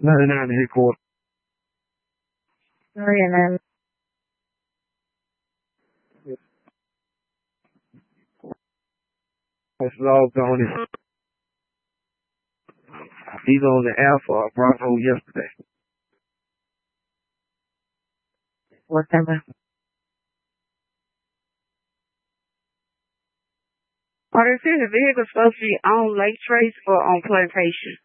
99 headquarters. Oh, yeah, man. It's logged on it. He's on the Alpha or Bravo yesterday. What time? Are they saying the vehicle's supposed to be on Lake Trace or on Plantation?